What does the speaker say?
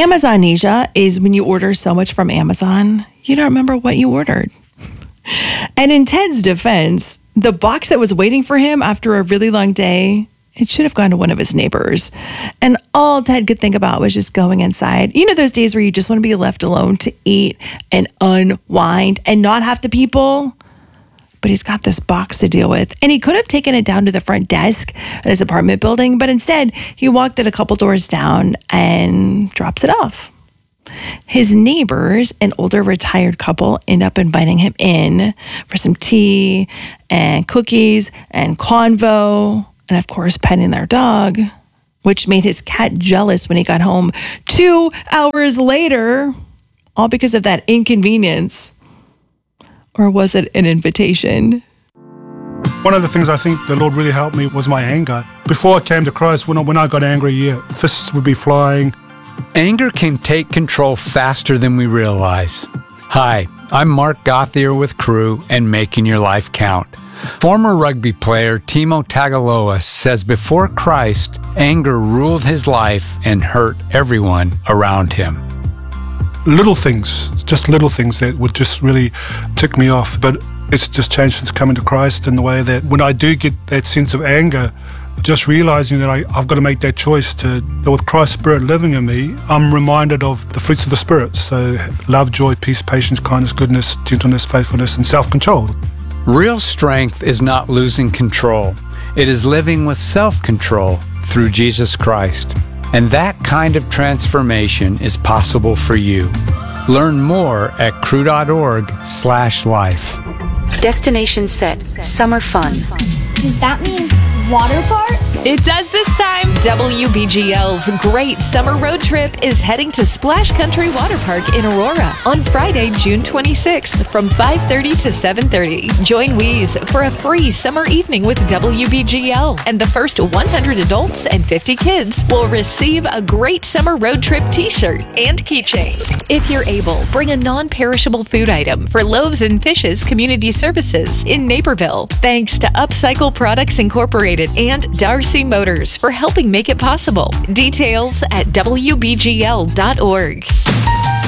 Amazonesia is when you order so much from Amazon, you don't remember what you ordered. And in Ted's defense, the box that was waiting for him after a really long day, it should have gone to one of his neighbors. And all Ted could think about was just going inside. You know those days where you just want to be left alone to eat and unwind and not have to people? But he's got this box to deal with. And he could have taken it down to the front desk at his apartment building, but instead he walked it a couple doors down and drops it off. His neighbors, an older retired couple, end up inviting him in for some tea and cookies and convo, and of course petting their dog, which made his cat jealous when he got home 2 hours later, all because of that inconvenience. Or was it an invitation? One of the things I think the Lord really helped me was my anger. Before I came to Christ, when I got angry, fists would be flying. Anger can take control faster than we realize. Hi, I'm Mark Gauthier with Crew and Making Your Life Count. Former rugby player Timo Tagaloa says before Christ, anger ruled his life and hurt everyone around him. Little things, just little things that would just really tick me off. But it's just changed since coming to Christ in the way that when I do get that sense of anger, just realizing that I've got to make that choice that with Christ's Spirit living in me, I'm reminded of the fruits of the Spirit. So love, joy, peace, patience, kindness, goodness, gentleness, faithfulness, and self-control. Real strength is not losing control. It is living with self-control through Jesus Christ. And that kind of transformation is possible for you. Learn more at crew.org/life. Destination set. Summer fun. Does that mean water park? It does this time. WBGL's Great Summer Road Trip is heading to Splash Country Water Park in Aurora on Friday, June 26th from 5:30 to 7:30. Join Weeze for a free summer evening with WBGL, and the first 100 adults and 50 kids will receive a Great Summer Road Trip t-shirt and keychain. If you're able, bring a non-perishable food item for Loaves and Fishes Community Services in Naperville. Thanks to Upcycle Products Incorporated and Darcy Motors for helping make it possible. Details at WBGL.org.